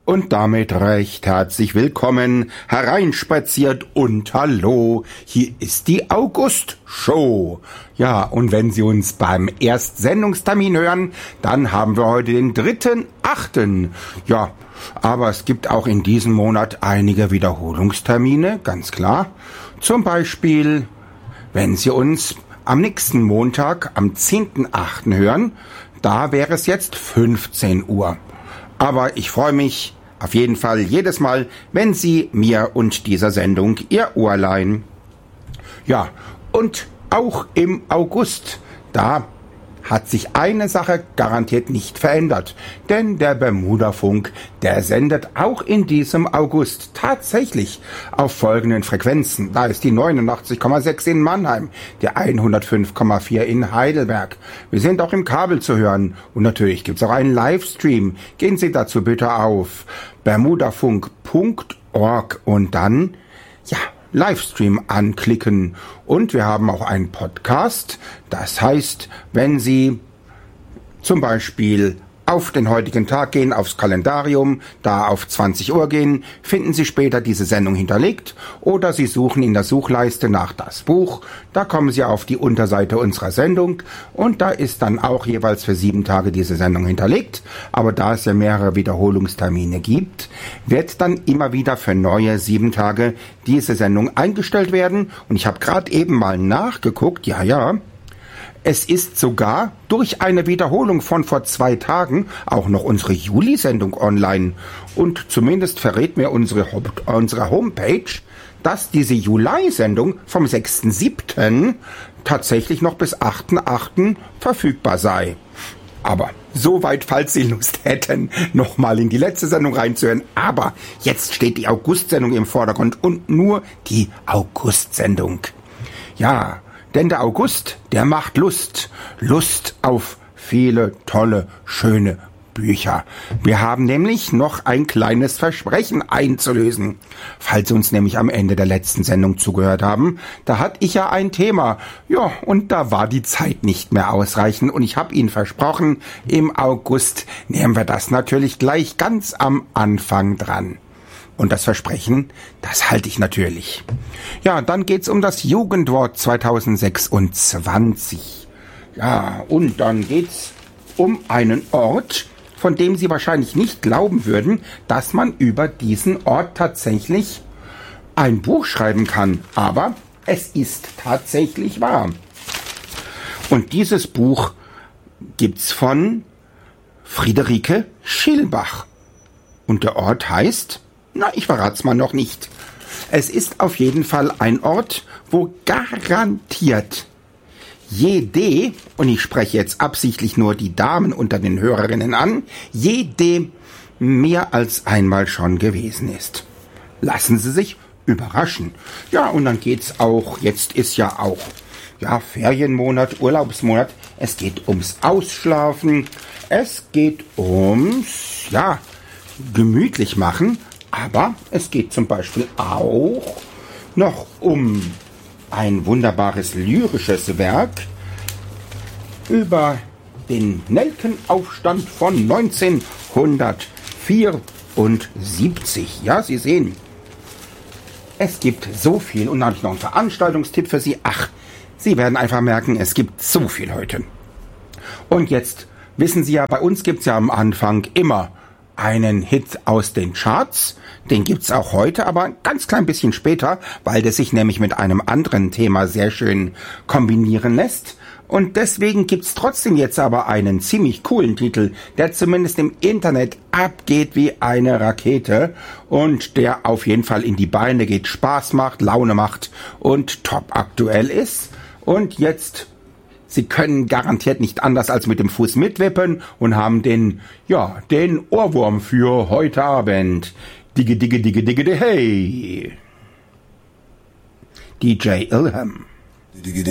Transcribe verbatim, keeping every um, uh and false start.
Und damit recht herzlich willkommen, hereinspaziert und hallo, hier ist die August-Show. Ja, und wenn Sie uns beim Erstsendungstermin hören, dann haben wir heute den dritten achten Ja, aber es gibt auch in diesem Monat einige Wiederholungstermine, ganz klar. Zum Beispiel, wenn Sie uns am nächsten Montag, am zehnten achten hören, da wäre es jetzt fünfzehn Uhr. Aber ich freue mich auf jeden Fall jedes Mal, wenn Sie mir und dieser Sendung Ihr Ohr leihen. Ja, und auch im August, da hat sich eine Sache garantiert nicht verändert. Denn der Bermuda-Funk, der sendet auch in diesem August tatsächlich auf folgenden Frequenzen. Da ist die neunundachtzig Komma sechs in Mannheim, der hundertfünf Komma vier in Heidelberg. Wir sind auch im Kabel zu hören. Und natürlich gibt's auch einen Livestream. Gehen Sie dazu bitte auf bermudafunk punkt org und dann, ja, Livestream anklicken. Und wir haben auch einen Podcast. Das heißt, wenn Sie zum Beispiel auf den heutigen Tag gehen, aufs Kalendarium, da auf zwanzig Uhr gehen, finden Sie später diese Sendung hinterlegt, oder Sie suchen in der Suchleiste nach das Buch, da kommen Sie auf die Unterseite unserer Sendung und da ist dann auch jeweils für sieben Tage diese Sendung hinterlegt, aber da es ja mehrere Wiederholungstermine gibt, wird dann immer wieder für neue sieben Tage diese Sendung eingestellt werden und ich habe gerade eben mal nachgeguckt, ja, ja, es ist sogar durch eine Wiederholung von vor zwei Tagen auch noch unsere Juli-Sendung online. Und zumindest verrät mir unsere, unsere Homepage, dass diese Juli-Sendung vom sechsten siebten tatsächlich noch bis achten achten verfügbar sei. Aber soweit, falls Sie Lust hätten, nochmal in die letzte Sendung reinzuhören. Aber jetzt steht die August-Sendung im Vordergrund und nur die August-Sendung. Ja, denn der August, der macht Lust. Lust auf viele tolle, schöne Bücher. Wir haben nämlich noch ein kleines Versprechen einzulösen. Falls Sie uns nämlich am Ende der letzten Sendung zugehört haben, da hatte ich ja ein Thema. Ja, und da war die Zeit nicht mehr ausreichend. Und ich habe Ihnen versprochen, im August nehmen wir das natürlich gleich ganz am Anfang dran. Und das Versprechen, das halte ich natürlich. Ja, dann geht's um das Jugendwort zweitausendsechsundzwanzig. Ja, und dann geht's um einen Ort, von dem Sie wahrscheinlich nicht glauben würden, dass man über diesen Ort tatsächlich ein Buch schreiben kann. Aber es ist tatsächlich wahr. Und dieses Buch gibt's von Friederike Schilbach. Und der Ort heißt... Na, ich verrat's mal noch nicht. Es ist auf jeden Fall ein Ort, wo garantiert jede, und ich spreche jetzt absichtlich nur die Damen unter den Hörerinnen an, jede mehr als einmal schon gewesen ist. Lassen Sie sich überraschen. Ja, und dann geht's auch, jetzt ist ja auch, ja, Ferienmonat, Urlaubsmonat, es geht ums Ausschlafen, es geht ums, ja, gemütlich machen. Aber es geht zum Beispiel auch noch um ein wunderbares lyrisches Werk über den Nelkenaufstand von neunzehnhundertvierundsiebzig. Ja, Sie sehen, es gibt so viel. Und dann habe ich noch einen Veranstaltungstipp für Sie. Ach, Sie werden einfach merken, es gibt so viel heute. Und jetzt wissen Sie ja, bei uns gibt es ja am Anfang immer einen Hit aus den Charts, den gibt's auch heute, aber ein ganz klein bisschen später, weil der sich nämlich mit einem anderen Thema sehr schön kombinieren lässt. Und deswegen gibt's trotzdem jetzt aber einen ziemlich coolen Titel, der zumindest im Internet abgeht wie eine Rakete und der auf jeden Fall in die Beine geht, Spaß macht, Laune macht und top aktuell ist. Und jetzt... Sie können garantiert nicht anders als mit dem Fuß mitwippen und haben den, ja, den Ohrwurm für heute Abend. Digge, digge, digge, digge, digge, hey. D J Ilham.